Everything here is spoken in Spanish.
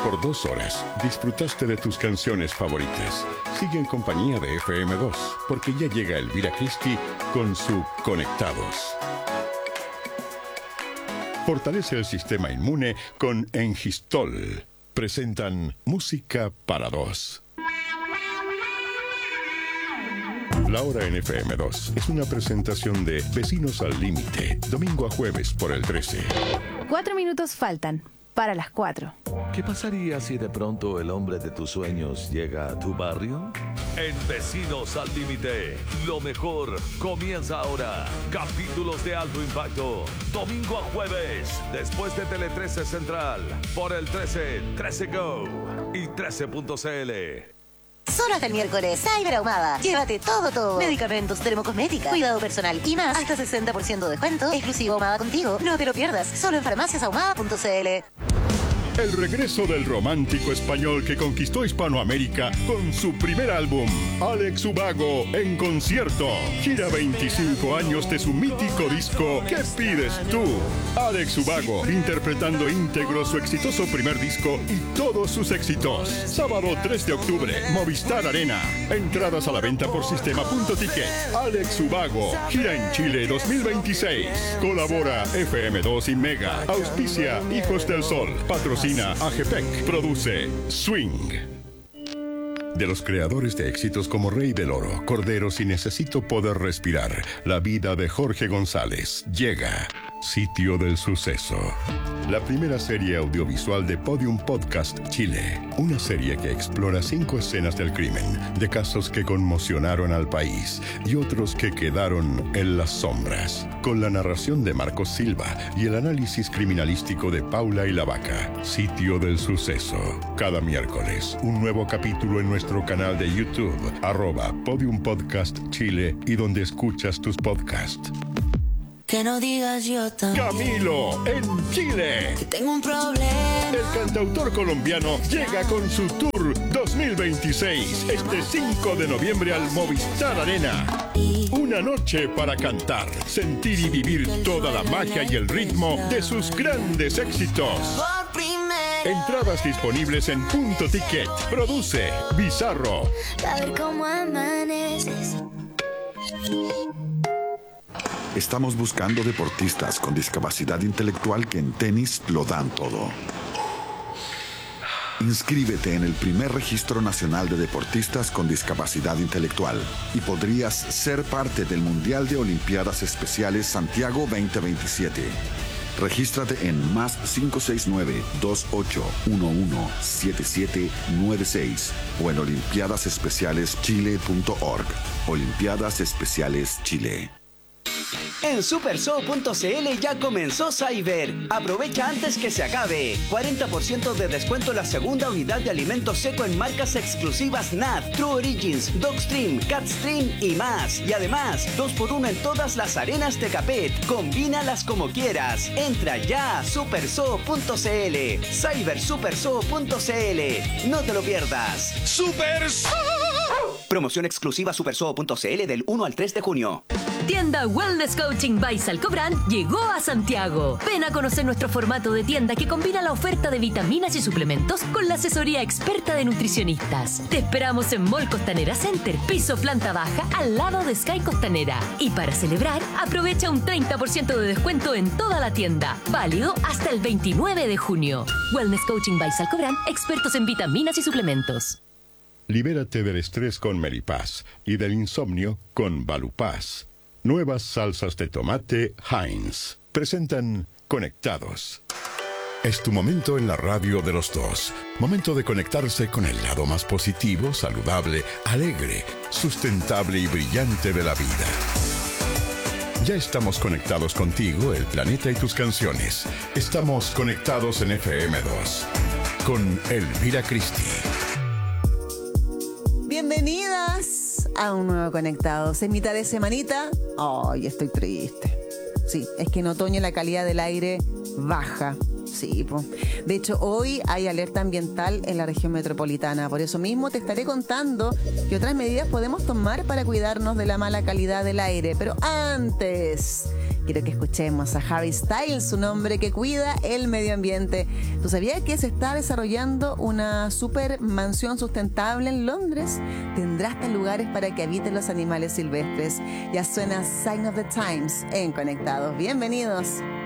Por 2 horas disfrutaste de tus canciones favoritas. Sigue en compañía de FM2, porque ya llega Elvira Christie con su Conectados. Fortalece el sistema inmune con Engistol. Presentan Música para 2. La Hora en FM2 es una presentación de Vecinos al Límite, domingo a jueves por el 13. 4 minutos faltan para las 4. ¿Qué pasaría si de pronto el hombre de tus sueños llega a tu barrio? En Vecinos al Límite, lo mejor comienza ahora. Capítulos de alto impacto, domingo a jueves, después de Tele 13 Central, por el 13, 13 Go y 13.cl. Solo hasta el miércoles, Cyber Ahumada. Llévate todo. Medicamentos, dermocosmética, cuidado personal y más. Hasta 60% de descuento. Exclusivo Ahumada contigo. No te lo pierdas. Solo en farmaciasahumada.cl. El regreso del romántico español que conquistó Hispanoamérica con su primer álbum, Alex Ubago en concierto. Gira 25 años de su mítico disco ¿Qué pides tú? Alex Ubago interpretando íntegro su exitoso primer disco y todos sus éxitos. Sábado 3 de octubre, Movistar Arena. Entradas a la venta por sistema.ticket. Alex Ubago, gira en Chile 2026. Colabora FM2 y Mega. Auspicia Hijos del Sol. Patrocina AGPEC. Produce Swing. De los creadores de éxitos como Rey del Oro, Corderos y Necesito Poder Respirar, la vida de Jorge González llega. Sitio del Suceso. La primera serie audiovisual de Podium Podcast Chile. Una serie que explora 5 escenas del crimen, de casos que conmocionaron al país y otros que quedaron en las sombras. Con la narración de Marcos Silva y el análisis criminalístico de Paula y la Vaca. Sitio del Suceso. Cada miércoles, un nuevo capítulo en nuestro canal de YouTube, @Podium Podcast Chile y donde escuchas tus podcasts. Que no digas yo también. Camilo en Chile. Que tengo un problema. El cantautor colombiano llega con su tour 2026 este 5 de noviembre al Movistar Arena. Una noche para cantar, sentir y vivir toda la magia y el ritmo de sus grandes éxitos. Por primera. Entradas disponibles en Punto Ticket. Produce Bizarro. A ver cómo amaneces. Estamos buscando deportistas con discapacidad intelectual que en tenis lo dan todo. Inscríbete en el primer registro nacional de deportistas con discapacidad intelectual y podrías ser parte del Mundial de Olimpiadas Especiales Santiago 2027. Regístrate en más 569-2811-7796 o en olimpiadasespecialeschile.org. Olimpiadas Especiales Chile. En superso.cl ya comenzó Cyber. Aprovecha antes que se acabe. 40% de descuento en la segunda unidad de alimento seco en marcas exclusivas NAD, True Origins, Dogstream, Catstream y más. Y además, 2x1 en todas las arenas de Capet. Combínalas como quieras. Entra ya a superso.cl. Cybersuperso.cl. No te lo pierdas. ¡Superso! Promoción exclusiva superso.cl del 1 al 3 de junio. Tienda Wellness Coaching by Salcobrand llegó a Santiago. Ven a conocer nuestro formato de tienda que combina la oferta de vitaminas y suplementos con la asesoría experta de nutricionistas. Te esperamos en Mall Costanera Center, piso planta baja, al lado de Sky Costanera. Y para celebrar, aprovecha un 30% de descuento en toda la tienda. Válido hasta el 29 de junio. Wellness Coaching by Salcobrand, expertos en vitaminas y suplementos. Libérate del estrés con Melipaz y del insomnio con Valupaz. Nuevas salsas de tomate Heinz. Presentan Conectados. Es tu momento en la radio de los dos. Momento de conectarse con el lado más positivo, saludable, alegre, sustentable y brillante de la vida. Ya estamos conectados contigo, el planeta y tus canciones. Estamos conectados en FM2. Con Elvira Christie. Bienvenidas a un nuevo Conectados. En mitad de semanita, ay, estoy triste. Sí, es que en otoño la calidad del aire baja. Sí, po. De hecho, hoy hay alerta ambiental en la región metropolitana. Por eso mismo te estaré contando qué otras medidas podemos tomar para cuidarnos de la mala calidad del aire. Pero antes, quiero que escuchemos a Harry Styles, un hombre que cuida el medio ambiente. ¿Tú sabías que se está desarrollando una super mansión sustentable en Londres? Tendrá hasta lugares para que habiten los animales silvestres. Ya suena Sign of the Times en Conectados. Bienvenidos.